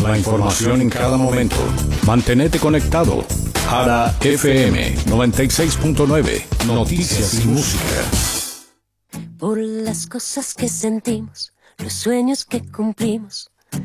La información en cada momento. Mantenete conectado. Jara FM 96.9. Noticias y música. Por las cosas que sentimos, los sueños que cumplimos,